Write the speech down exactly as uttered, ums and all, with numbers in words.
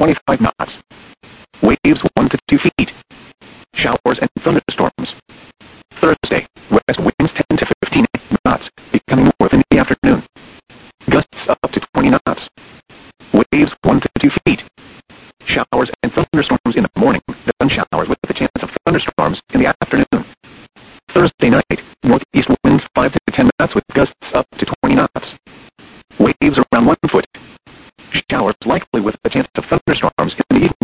twenty-five knots. Waves one to two feet. Showers and thunderstorms. Thursday, west winds ten to fifteen knots, becoming north in the afternoon. Gusts up to twenty knots. Waves one to two feet. Showers and thunderstorms in the morning, then showers with a chance of thunderstorms in the afternoon. Thursday night, northeast winds five to ten knots with gusts up to twenty knots. Waves around one foot. Showers likely with a chance of thunderstorms in the evening.